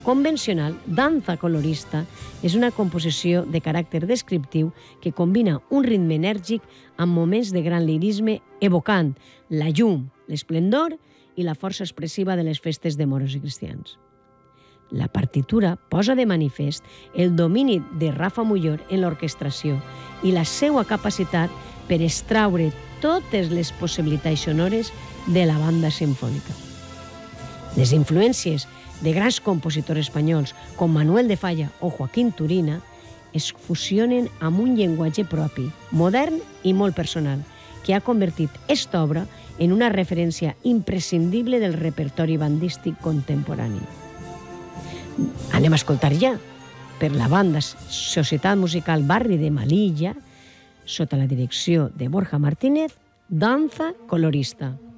convencional, danza colorista és una composició de caràcter descriptiu que combina un ritme enèrgic amb moments de gran lirisme evocant la llum, l'esplendor i la força expressiva de les festes de moros i cristians. La partitura posa de manifest el domini de Rafa Muyor en l'orquestració i la seva capacitat per extraure totes les possibilitats sonores de la banda simfònica. Les influències de grans compositors espanyols com Manuel de Falla o Joaquín Turina es fusionen amb un llenguatge propi, modern i molt personal, que ha convertit esta obra en una referència imprescindible del repertori bandístic contemporani. Anem a escoltar ja, per la banda Societat Musical Barri de Melilla, sota la direcció de Borja Martínez, Danza colorista.